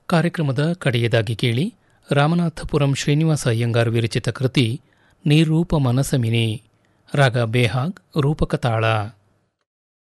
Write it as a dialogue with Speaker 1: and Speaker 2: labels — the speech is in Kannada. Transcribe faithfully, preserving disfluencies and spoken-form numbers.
Speaker 1: ಕಾರ್ಯಕ್ರಮದ ಕಡೆಯದಾಗಿ ಕೇಳಿ ರಾಮನಾಥಪುರಂ ಶ್ರೀನಿವಾಸ ಅಯ್ಯಂಗಾರ್ ವಿರಚಿತ ಕೃತಿ ನಿರೂಪ ಮನಸಮಿನಿ ರಾಗ ಬೇಹಾಗ್ ರೂಪಕ ತಾಳ.